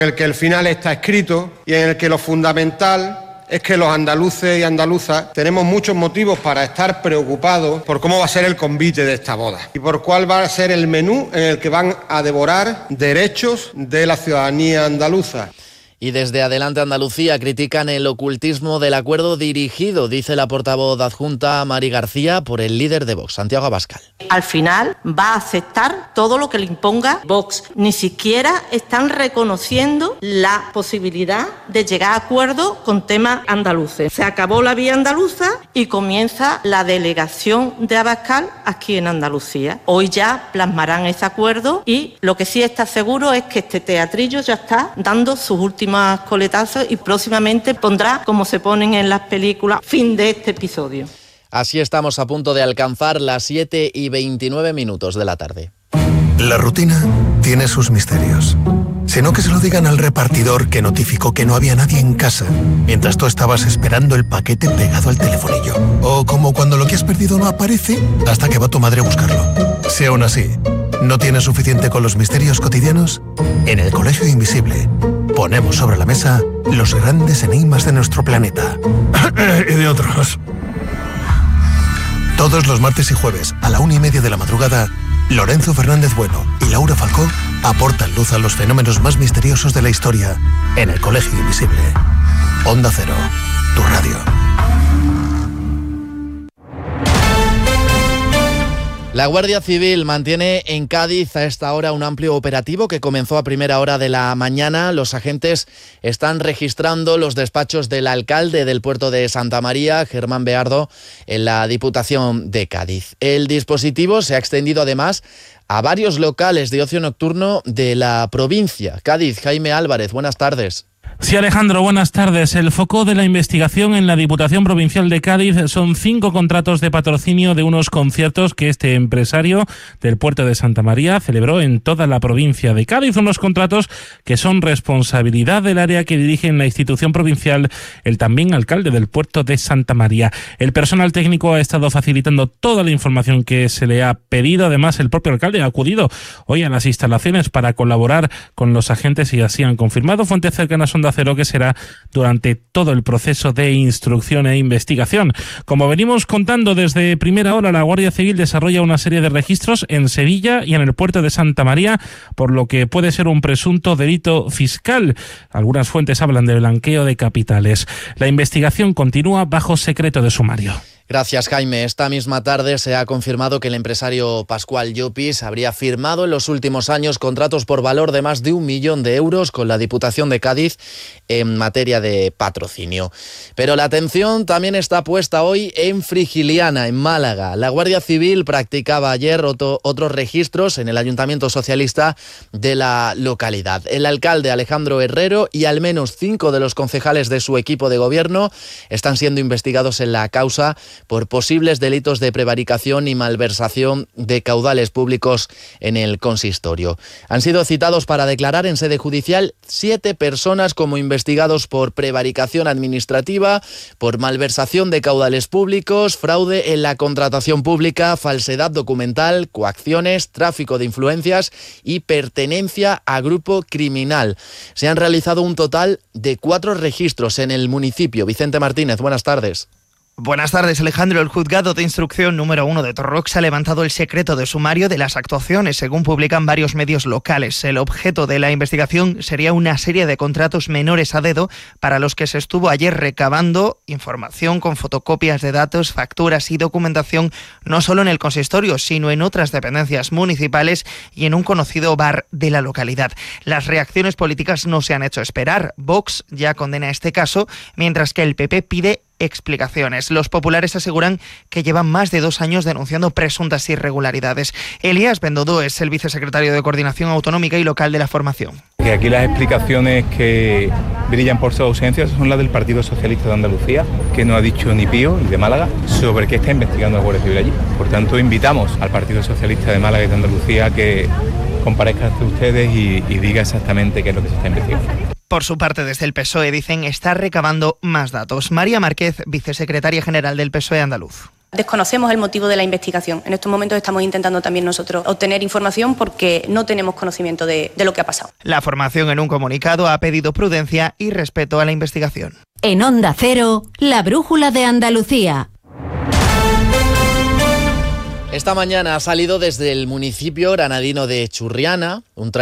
en el que el final está escrito y en el que lo fundamental es que los andaluces y andaluzas tenemos muchos motivos para estar preocupados por cómo va a ser el convite de esta boda y por cuál va a ser el menú en el que van a devorar derechos de la ciudadanía andaluza. Y desde Adelante Andalucía critican el ocultismo del acuerdo dirigido, dice la portavoz adjunta Mari García, por el líder de Vox, Santiago Abascal. Al final va a aceptar todo lo que le imponga Vox. Ni siquiera están reconociendo la posibilidad de llegar a acuerdos con temas andaluces. Se acabó la vía andaluza y comienza la delegación de Abascal aquí en Andalucía. Hoy ya plasmarán ese acuerdo y lo que sí está seguro es que este teatrillo ya está dando sus últimos coletazos y próximamente pondrá, como se ponen en las películas, fin de este episodio. Así estamos a punto de alcanzar las 7:29 de la tarde. La rutina tiene sus misterios. Sino que se lo digan al repartidor que notificó que no había nadie en casa mientras tú estabas esperando el paquete pegado al telefonillo. O como cuando lo que has perdido no aparece hasta que va tu madre a buscarlo. Si aún así no tienes suficiente con los misterios cotidianos, en el Colegio Invisible ponemos sobre la mesa los grandes enigmas de nuestro planeta. Y de otros. Todos los martes y jueves a la 1:30 de la madrugada, Lorenzo Fernández Bueno y Laura Falcó aportan luz a los fenómenos más misteriosos de la historia en el Colegio Invisible. Onda Cero, tu radio. La Guardia Civil mantiene en Cádiz a esta hora un amplio operativo que comenzó a primera hora de la mañana. Los agentes están registrando los despachos del alcalde del puerto de Santa María, Germán Beardo, en la Diputación de Cádiz. El dispositivo se ha extendido además a varios locales de ocio nocturno de la provincia. Cádiz, Jaime Álvarez, buenas tardes. Sí, Alejandro, buenas tardes. El foco de la investigación en la Diputación Provincial de Cádiz son 5 contratos de patrocinio de unos conciertos que este empresario del puerto de Santa María celebró en toda la provincia de Cádiz. Unos contratos que son responsabilidad del área que dirige en la institución provincial el también alcalde del puerto de Santa María. El personal técnico ha estado facilitando toda la información que se le ha pedido. Además, el propio alcalde ha acudido hoy a las instalaciones para colaborar con los agentes y así han confirmado fuentes cercanas a Onda Cero que será durante todo el proceso de instrucción e investigación. Como venimos contando desde primera hora, la Guardia Civil desarrolla una serie de registros en Sevilla y en el puerto de Santa María, por lo que puede ser un presunto delito fiscal. Algunas fuentes hablan de blanqueo de capitales. La investigación continúa bajo secreto de sumario. Gracias, Jaime. Esta misma tarde se ha confirmado que el empresario Pascual Llopis habría firmado en los últimos años contratos por valor de más de 1 millón de euros con la Diputación de Cádiz en materia de patrocinio. Pero la atención también está puesta hoy en Frigiliana, en Málaga. La Guardia Civil practicaba ayer otros registros en el Ayuntamiento Socialista de la localidad. El alcalde Alejandro Herrero y al menos 5 de los concejales de su equipo de gobierno están siendo investigados en la causa por posibles delitos de prevaricación y malversación de caudales públicos en el consistorio. Han sido citados para declarar en sede judicial 7 personas como investigados por prevaricación administrativa, por malversación de caudales públicos, fraude en la contratación pública, falsedad documental, coacciones, tráfico de influencias y pertenencia a grupo criminal. Se han realizado un total de 4 registros en el municipio. Vicente Martínez, buenas tardes. Buenas tardes, Alejandro. El juzgado de instrucción número 1 de Torrox ha levantado el secreto de sumario de las actuaciones, según publican varios medios locales. El objeto de la investigación sería una serie de contratos menores a dedo para los que se estuvo ayer recabando información con fotocopias de datos, facturas y documentación, no solo en el consistorio, sino en otras dependencias municipales y en un conocido bar de la localidad. Las reacciones políticas no se han hecho esperar. Vox ya condena este caso, mientras que el PP pide explicaciones. Los populares aseguran que llevan más de 2 años denunciando presuntas irregularidades. Elías Bendodo es el vicesecretario de Coordinación Autonómica y Local de la formación. Que aquí las explicaciones que brillan por su ausencia son las del Partido Socialista de Andalucía, que no ha dicho ni pío, y de Málaga, sobre qué está investigando la Guardia Civil allí. Por tanto, invitamos al Partido Socialista de Málaga y de Andalucía a que comparezca ante ustedes y diga exactamente qué es lo que se está investigando. Por su parte, desde el PSOE dicen estar recabando más datos. María Márquez, vicesecretaria general del PSOE andaluz. Desconocemos el motivo de la investigación. En estos momentos estamos intentando también nosotros obtener información porque no tenemos conocimiento de lo que ha pasado. La formación en un comunicado ha pedido prudencia y respeto a la investigación. En Onda Cero, la brújula de Andalucía. Esta mañana ha salido desde el municipio granadino de Churriana un